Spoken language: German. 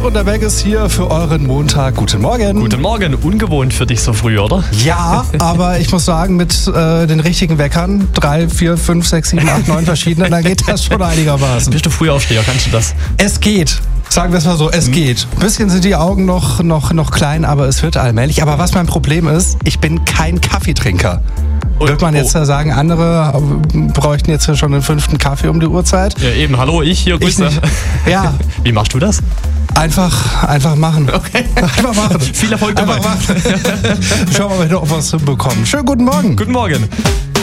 und der Weg ist hier für euren Montag. Guten Morgen. Guten Morgen. Ungewohnt für dich so früh, oder? Ja, aber ich muss sagen, mit den richtigen Weckern, 3, 4, 5, 6, 7, 8, 9 verschiedene, dann geht das schon einigermaßen. Bist du Frühaufsteher, kannst du das? Es geht. Sagen wir es mal so, es geht. Ein bisschen sind die Augen noch klein, aber es wird allmählich. Aber was mein Problem ist, ich bin kein Kaffeetrinker. Wird man jetzt sagen, andere bräuchten jetzt schon den 5. Kaffee um die Uhrzeit? Ja, eben. Hallo, ich hier. Grüße. Ja. Wie machst du das? Einfach machen. Okay. Einfach machen. Viel Erfolg dabei. Schauen wir mal, ob wir es hinbekommen. Schönen guten Morgen. Guten Morgen.